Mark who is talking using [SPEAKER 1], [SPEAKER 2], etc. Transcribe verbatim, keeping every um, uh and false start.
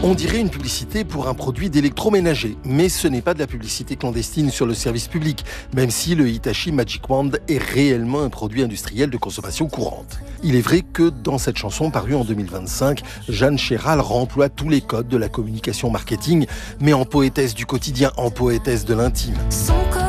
[SPEAKER 1] On dirait une publicité pour un produit d'électroménager, mais ce n'est pas de la publicité clandestine sur le service public, même si le Hitachi Magic Wand est réellement un produit industriel de consommation courante. Il est vrai que dans cette chanson parue en deux mille vingt-cinq, Jeanne Chéral remploie tous les codes de la communication marketing, mais en poétesse du quotidien, en poétesse de l'intime.